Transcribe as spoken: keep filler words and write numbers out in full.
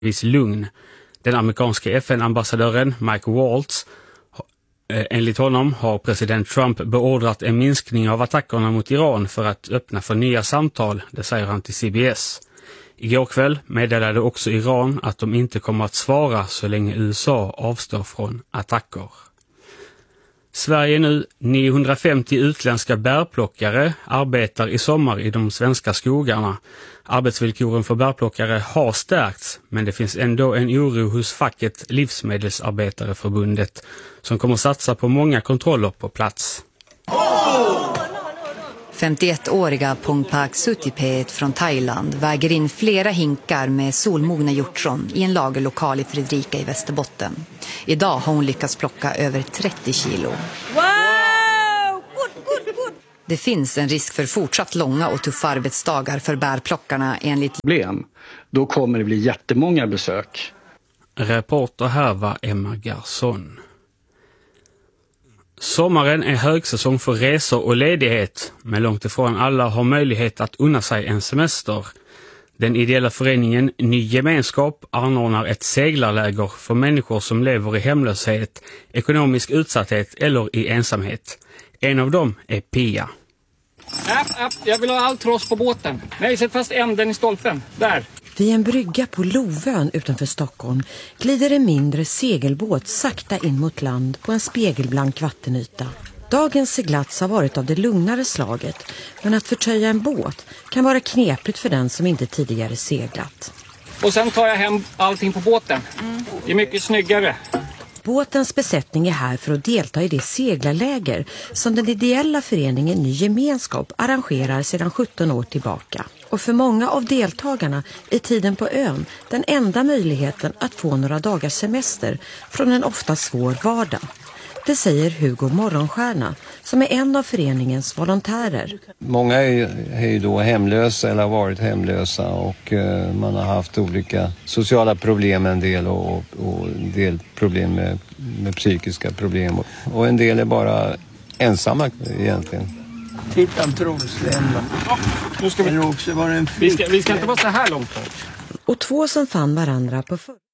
viss lugn. Den amerikanska F N-ambassadören Mike Waltz, enligt honom har president Trump beordrat en minskning av attackerna mot Iran för att öppna för nya samtal, det säger han till C B S. Igår kväll meddelade också Iran att de inte kommer att svara så länge U S A avstår från attacker. Sverige nu, niohundrafemtio utländska bärplockare arbetar i sommar i de svenska skogarna. Arbetsvillkoren för bärplockare har stärkts, men det finns ändå en oro hos facket Livsmedelsarbetareförbundet som kommer satsa på många kontroller på plats. femtioettåriga Pongpak Sutipet från Thailand väger in flera hinkar med solmogna hjortron i en lagerlokal i Fredrika i Västerbotten. Idag har hon lyckats plocka över trettio kilo. Wow! Good, good, good. Det finns en risk för fortsatt långa och tuffa arbetsdagar för bärplockarna enligt problem. Då kommer det bli jättemånga besök. Reporter här var Emma Garson. Sommaren är högsäsong för resor och ledighet, men långt ifrån alla har möjlighet att unna sig en semester. Den ideella föreningen Ny Gemenskap anordnar ett seglarläger för människor som lever i hemlöshet, ekonomisk utsatthet eller i ensamhet. En av dem är Pia. App, app, jag vill ha all tross på båten. Nej, sätt fast änden i stolpen. Där. Vid en brygga på Lovön utanför Stockholm glider en mindre segelbåt sakta in mot land på en spegelblank vattenyta. Dagens seglats har varit av det lugnare slaget, men att förtöja en båt kan vara knepligt för den som inte tidigare seglat. Och sen tar jag hem allting på båten. Mm. Det är mycket snyggare. Båtens besättning är här för att delta i det seglarläger som den ideella föreningen Ny Gemenskap arrangerar sedan sjutton år tillbaka. Och för många av deltagarna är tiden på ön den enda möjligheten att få några dagars semester från en ofta svår vardag. Det säger Hugo Morgonstjärna som är en av föreningens volontärer. Många är ju då hemlösa eller har varit hemlösa och man har haft olika sociala problem en del och, och en del problem med, med psykiska problem. Och en del är bara ensamma egentligen. Titta en troslämma. Ja, nu ska vi... Också vara en vi, ska, vi ska inte vara så här långt bort. Och två som fann varandra på för...